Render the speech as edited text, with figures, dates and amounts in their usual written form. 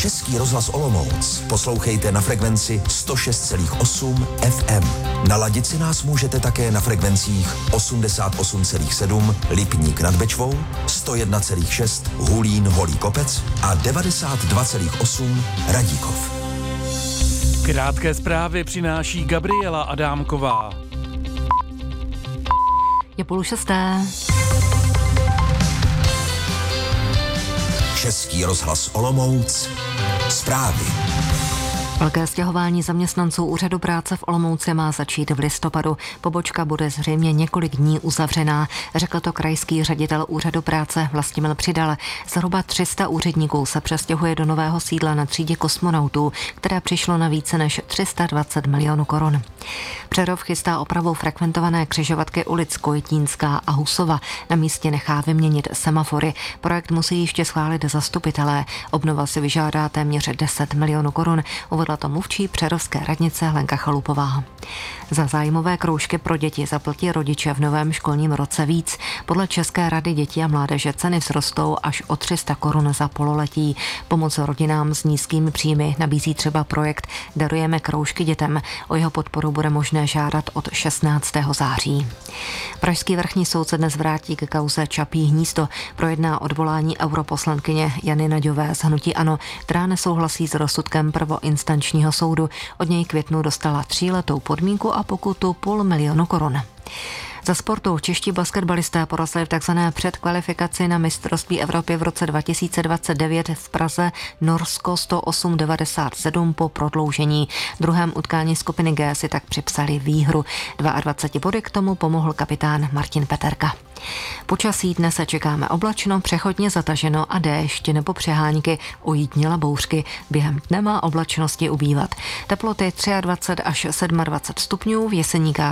Český rozhlas Olomouc poslouchejte na frekvenci 106,8 FM. Naladit si nás můžete také na frekvencích 88,7 Lipník nad Bečvou, 101,6 Hulín Holý Kopec a 92,8 Radíkov. Krátké zprávy přináší Gabriela Adámková. Je 5:30. Český rozhlas Olomouc. Zprávy. Velké stěhování zaměstnanců úřadu práce v Olomouci má začít v listopadu. Pobočka bude zřejmě několik dní uzavřená, řekl to krajský ředitel úřadu práce Vlastimil Přidal. Zhruba 300 úředníků se přestěhuje do nového sídla na třídě kosmonautů, které přišlo na více než 320 milionů korun. Přerov chystá opravu frekventované křižovatky ulic Kojetínská a Husova. Na místě nechá vyměnit semafory. Projekt musí ještě schválit zastupitelé. Obnova si vyžádá téměř 10 milionů korun. Uvedla to mluvčí přerovské radnice Lenka Chalupová. Za zájmové kroužky pro děti zaplatí rodiče v novém školním roce víc. Podle České rady dětí a mládeže ceny vzrostou až o 300 korun za pololetí. Pomoc rodinám s nízkými příjmy nabízí třeba projekt Darujeme kroužky dětem. O jeho podporu bude možné žádat od 16. září. Pražský vrchní soud se dnes vrátí ke kauze Čapí hnízdo. Projedná odvolání europoslankyně Jany Naďové z hnutí ANO, která nesouhlasí s rozsudkem prvoinstančního soudu. Od něj květnu dostala 3letou podmínku a pokutu 500 000 korun. Za sportu čeští basketbalisté porazili v takzvané předkvalifikaci na mistrovství Evropy v roce 2029 v Praze Norsko 108-97 po prodloužení. V druhém utkání skupiny G si tak připsali výhru. 22 body k tomu pomohl kapitán Martin Peterka. Počasí dnes se čekáme oblačno, přechodně zataženo a déšť nebo přehánky, ojítnila bouřky. Během dne má oblačnosti ubývat. Teploty 23 až 27 stupňů, v Jeseníkách